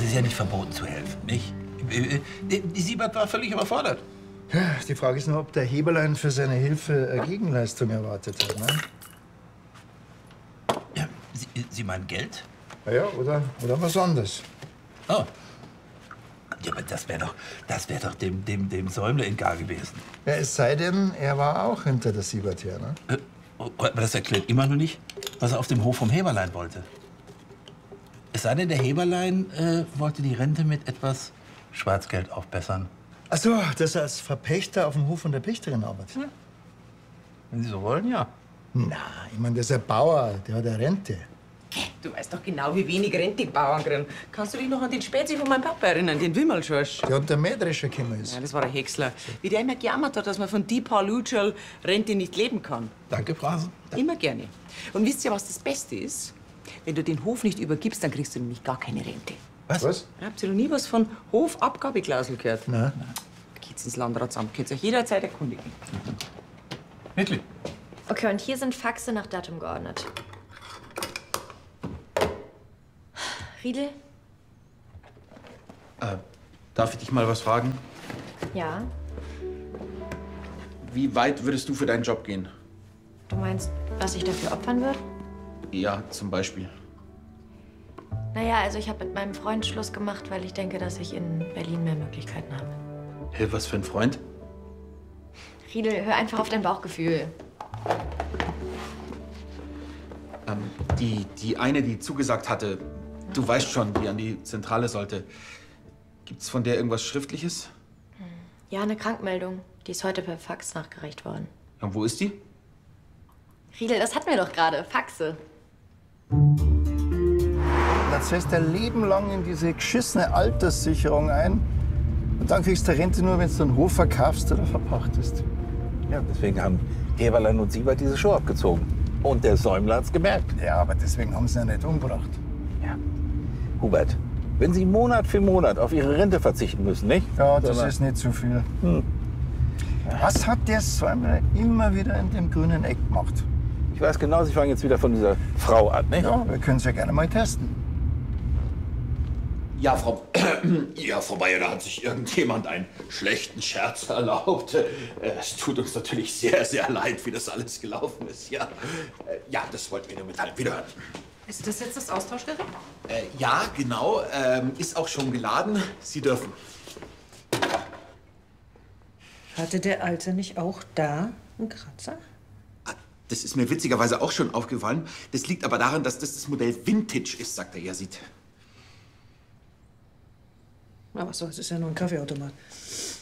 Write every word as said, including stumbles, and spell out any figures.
ist ja nicht verboten zu helfen, nicht? Die Siebert war völlig überfordert. Ja, die Frage ist nur, ob der Heberlein für seine Hilfe eine Gegenleistung erwartet hat, ne? Ja, Sie, Sie meinen Geld? Ja, ja, oder, oder was anderes. Oh. Ja, aber das wäre doch, das wär doch dem, dem, dem Säumle egal gewesen. Ja, es sei denn, er war auch hinter der Siebert her, ne? Äh, aber das erklärt immer noch nicht, was er auf dem Hof vom Heberlein wollte. Es sei denn, der Heberlein äh, wollte die Rente mit etwas Schwarzgeld aufbessern. Ach so, dass er als Verpächter auf dem Hof von der Pächterin arbeitet. Ja. Wenn Sie so wollen, ja. Na, ich meine, das ist ein Bauer, der hat eine Rente. Du weißt doch genau, wie wenig Rente die Bauern kriegen. Kannst du dich noch an den Spezi von meinem Papa erinnern, den Wimmelschorsch? Der hat der Mähdrescher gekommen ist. Ja, das war der Häcksler. Wie der immer gejammert hat, dass man von die paar Lutschel Rente nicht leben kann. Danke, Phrasen. Immer gerne. Und wisst ihr, was das Beste ist? Wenn du den Hof nicht übergibst, dann kriegst du nämlich gar keine Rente. Was? Was? Habt ihr noch nie was von Hofabgabeklausel gehört? Nein. Geht's ins Landratsamt, könnt ihr euch jederzeit erkundigen. Wirklich? Okay, und hier sind Faxe nach Datum geordnet. Riedel? Äh, darf ich dich mal was fragen? Ja? Wie weit würdest du für deinen Job gehen? Du meinst, was ich dafür opfern würde? Ja, zum Beispiel. Naja, also ich habe mit meinem Freund Schluss gemacht, weil ich denke, dass ich in Berlin mehr Möglichkeiten habe. Hey, was für ein Freund? Riedel, hör einfach auf dein Bauchgefühl. Ähm, die, die eine, die zugesagt hatte, du weißt schon, die an die Zentrale sollte. Gibt's von der irgendwas Schriftliches? Ja, eine Krankmeldung. Die ist heute per Fax nachgereicht worden. Und wo ist die? Riedel, das hatten wir doch gerade. Faxe. Dann zahlst du dein Leben lang in diese geschissene Alterssicherung ein. Und dann kriegst du Rente nur, wenn du einen Hof verkaufst oder verpachtest. Ja, deswegen haben Heberlein und Siebert diese Show abgezogen. Und der Säumler hat's gemerkt. Ja, aber deswegen haben sie ihn ja nicht umgebracht. Ja. Hubert, wenn Sie Monat für Monat auf Ihre Rente verzichten müssen, nicht? Ja, das Sondern- ist nicht zu viel. Hm. Was hat der Säumler immer wieder in dem grünen Eck gemacht? Ich weiß genau, Sie fangen jetzt wieder von dieser Frau an, nicht? Ja, wir können es ja gerne mal testen. Ja, Frau, ja, Frau Bayer, da hat sich irgendjemand einen schlechten Scherz erlaubt. Äh, Es tut uns natürlich sehr, sehr leid, wie das alles gelaufen ist. Ja, Äh, ja, das wollten wir nur mitteilen. Wiederhören. Ist das jetzt das Austauschgerät? Äh, ja, genau. Ähm, ist auch schon geladen. Sie dürfen. Hatte der Alte nicht auch da einen Kratzer? Ah, das ist mir witzigerweise auch schon aufgefallen. Das liegt aber daran, dass das das Modell Vintage ist, sagt der Yazid. Na, was soll's, ist ja nur ein Kaffeeautomat.